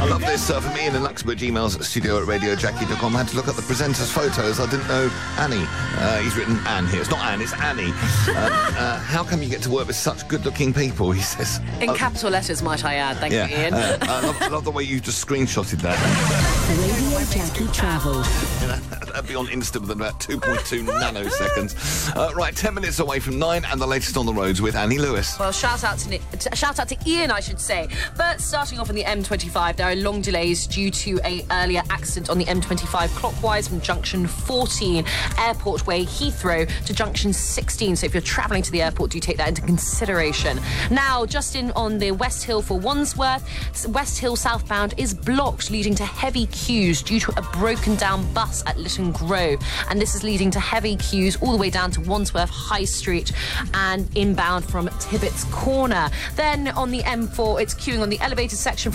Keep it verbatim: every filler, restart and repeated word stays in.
I love this uh, from Ian in Luxembourg. Emails at studio at radio jackie dot com. I had to look up the presenter's photos. I didn't know Annie. Uh, he's written Anne here. It's not Anne, it's Annie. uh, uh, how come you get to work with such good-looking people, he says. In uh, capital letters, might I add. Thank yeah, you, Ian. uh, I, love, I love the way you just screenshotted that. Radio Jackie Travel. You know, that'd be on Insta within about two point two nanoseconds. Uh, right, ten minutes away from nine, and the latest on the roads with Annie Lewis. Well, shout out to Nick, t- shout out to Ian, I should say. But starting off on the M twenty-five, there are long delays due to a earlier accident on the M twenty-five clockwise from junction fourteen, Airport Way, Heathrow, to junction sixteen. So if you're travelling to the airport, do take that into consideration. Now, just in on the West Hill for Wandsworth, West Hill southbound is blocked, leading to heavy queues due to a broken down bus at Lytton Grove. And this is leading to heavy queues all the way down to Wandsworth High Street and inbound from Tibbetts Corner. Then on the M four, it's queuing on the elevated section